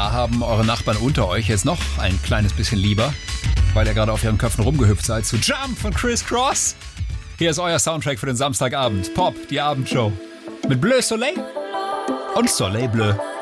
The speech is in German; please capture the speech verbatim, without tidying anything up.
Oder haben eure Nachbarn unter euch jetzt noch ein kleines bisschen lieber, weil ihr gerade auf ihren Köpfen rumgehüpft seid zu Jump von Criss Cross? Hier ist euer Soundtrack für den Samstagabend. Pop, die Abendshow. Mit Bleu Soleil und Soleil Bleu.